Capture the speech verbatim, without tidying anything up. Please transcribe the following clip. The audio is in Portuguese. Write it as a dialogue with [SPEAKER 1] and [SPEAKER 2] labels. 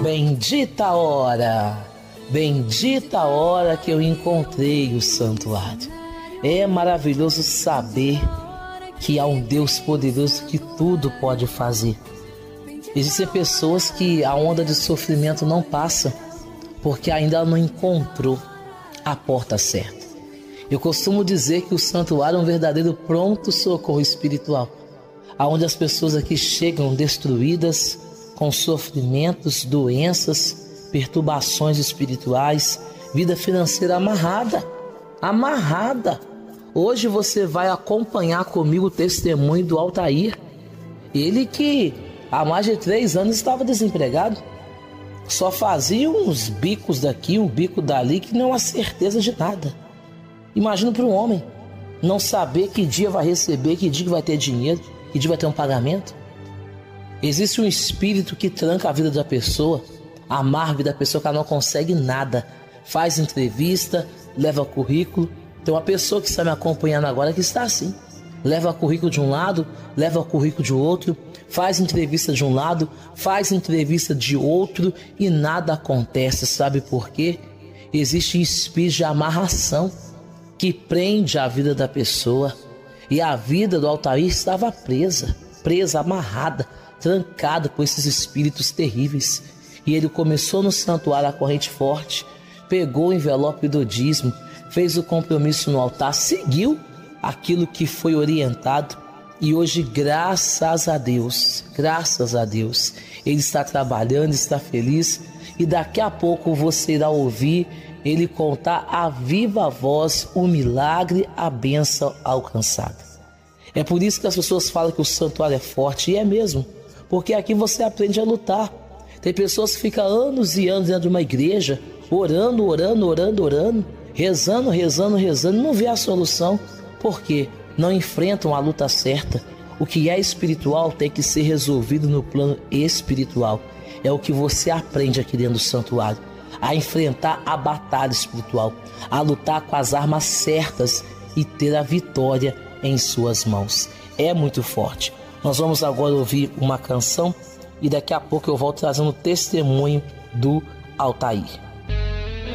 [SPEAKER 1] Bendita hora, bendita hora que eu encontrei o santuário. É maravilhoso saber que há um Deus poderoso que tudo pode fazer. Existem pessoas que a onda de sofrimento não passa porque ainda não encontrou a porta certa. Eu costumo dizer que o santuário é um verdadeiro pronto-socorro espiritual, aonde as pessoas aqui chegam destruídas, com sofrimentos, doenças, perturbações espirituais, vida financeira amarrada, amarrada. Hoje você vai acompanhar comigo o testemunho do Altair. Ele que há mais de três anos estava desempregado, só fazia uns bicos daqui, um bico dali, que não há certeza de nada. Imagina para um homem não saber que dia vai receber, que dia que vai ter dinheiro, que dia vai ter um pagamento. Existe um espírito que tranca a vida da pessoa, amarra a vida da pessoa, que ela não consegue nada. Faz entrevista, leva currículo. Tem uma pessoa que está me acompanhando agora que está assim. Leva currículo de um lado, leva currículo de outro, faz entrevista de um lado, faz entrevista de outro e nada acontece. Sabe por quê? Existe um espírito de amarração que prende a vida da pessoa. E a vida do Altair estava presa, presa, amarrada, trancada por esses espíritos terríveis. E ele começou no santuário a corrente forte, pegou o envelope do dízimo, fez o compromisso no altar, seguiu aquilo que foi orientado. E hoje, graças a Deus, graças a Deus, ele está trabalhando, está feliz. E daqui a pouco você irá ouvir ele contar a viva voz o milagre, a bênção alcançada. É por isso que as pessoas falam que o santuário é forte, e é mesmo, porque aqui você aprende a lutar. Tem pessoas que ficam anos e anos dentro de uma igreja, orando, orando, orando, orando, rezando, rezando, rezando, não vê a solução, porque não enfrentam a luta certa. O que é espiritual tem que ser resolvido no plano espiritual. É o que você aprende aqui dentro do santuário, a enfrentar a batalha espiritual, a lutar com as armas certas e ter a vitória em suas mãos. É muito forte. Nós vamos agora ouvir uma canção e daqui a pouco eu volto trazendo o testemunho do Altair.